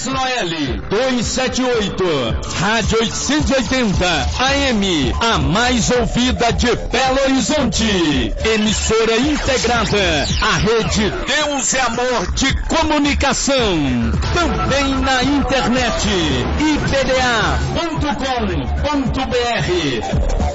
Marques Noeli, 278, Rádio 880, AM, a mais ouvida de Belo Horizonte. Emissora integrada, a rede Deus e Amor de Comunicação. Também na internet, ibda.com.br.